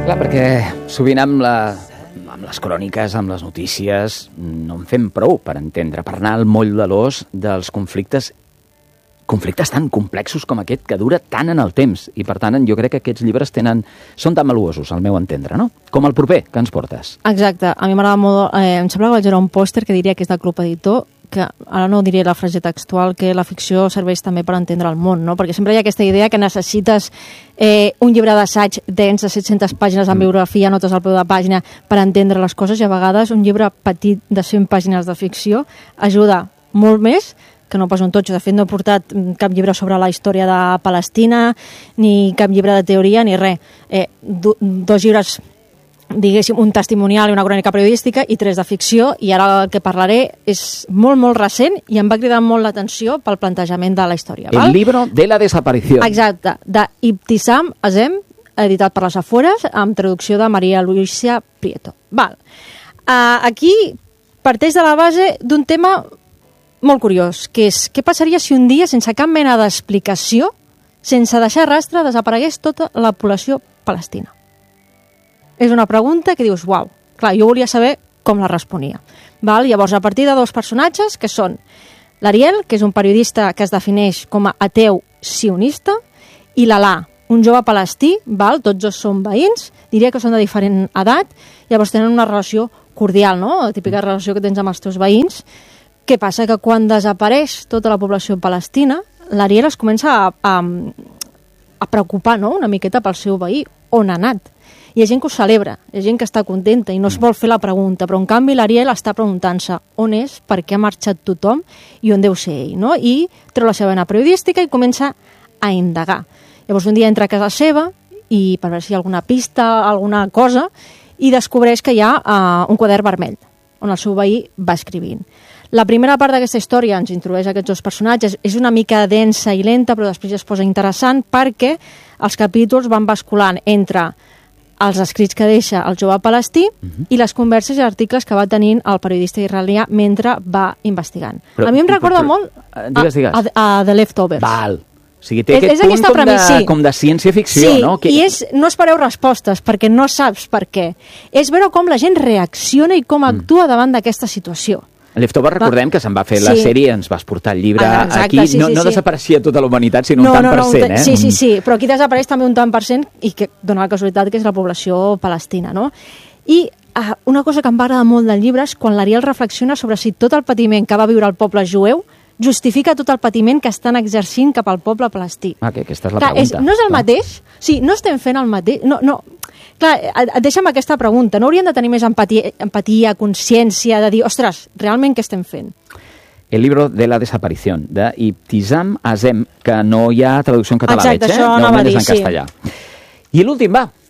Clar, perquè sovint amb les cròniques, amb les notícies, no en fem prou per entendre, per anar al moll de l'os dels conflictes tan complexos com aquest, que dura tant en el temps. I, per tant, jo crec que aquests llibres són tan valuosos, al meu entendre, no? Com el proper que ens portes. Exacte. A mi m'agrada molt... em sembla que vaig veure un pòster que diria que és del Club Editor, que ara no diré la frase textual, que la ficció serveix també per entendre el món, no? Perquè sempre hi ha aquesta idea que necessites un llibre d'assaig dens de 700 pàgines amb biografia, notes al peu de pàgina, per entendre les coses, i a vegades un llibre petit de 100 pàgines de ficció ajuda molt més que no pas un totxo. De fet, no he portat cap llibre sobre la història de Palestina, ni cap llibre de teoria, ni res. Dos llibres, diguéssim, un testimonial i una crònica periodística, i 3 de ficció, i ara el que parlaré és molt, molt recent i em va cridar molt l'atenció pel plantejament de la història. El libro de la desaparición. Exacte, d'Ibtissam Azem, editat per les Afueres, amb traducció de Maria Luisa Prieto. Aquí parteix de la base d'un tema molt curiós, que és què passaria si un dia, sense cap mena d'explicació, sense deixar rastre, desaparegués tota la població palestina. És una pregunta que dius, uau, clar, jo volia saber com la responia. Llavors, a partir de 2 personatges, que són l'Ariel, que és un periodista que es defineix com a ateu sionista, i l'Alà, un jove palestí, tots 2 són veïns, diria que són de diferent edat, llavors tenen una relació cordial, no? La típica relació que tens amb els teus veïns. Què passa? Que quan desapareix tota la població palestina, l'Ariel es comença a preocupar, no?, una miqueta pel seu veí, on ha anat. Hi ha gent que ho celebra, hi ha gent que està contenta i no es vol fer la pregunta, però en canvi l'Ariel està preguntant-se on és, per què ha marxat tothom i on deu ser ell, no? I treu la seva eina periodística i comença a indagar. Llavors un dia entra a casa seva i per veure si hi ha alguna pista, alguna cosa, i descobreix que hi ha un quadern vermell on el seu veí va escrivint. La primera part d'aquesta història ens introdueix aquests 2 personatges, és una mica densa i lenta, però després es posa interessant perquè els capítols van basculant entre els escrits que deixa el jove palestí i les converses i articles que va tenint el periodista israelià mentre va investigant. A mi em recorda molt a The Leftovers. O sigui, té aquest punt com de ciència-ficció, no? Sí, i no espereu respostes, perquè no saps per què. És veure com la gent reacciona i com actua davant d'aquesta situació. Leftovers, recordem que se'n va fer la sèrie, ens vas portar el llibre aquí, no desapareixia tota la humanitat, sinó un tant per cent, eh? Sí, però aquí desapareix també un tant per cent, i que dona la casualitat que és la població palestina, no? I una cosa que em va agradar molt del llibre és quan l'Ariel reflexiona sobre si tot el patiment que va viure el poble jueu justifica tot el patiment que estan exercint cap al poble palestí. Que aquesta és la pregunta. No és el mateix? Sí, no estem fent el mateix? No. Clar, et deixa'm aquesta pregunta. No hauríem de tenir més empatia, consciència, de dir, ostres, realment què estem fent? El libro de la desaparición, d'Ibtissam Azem, que no hi ha traducció en català, exacte, veig, això no anava a dir, en castellà. I l'últim, va.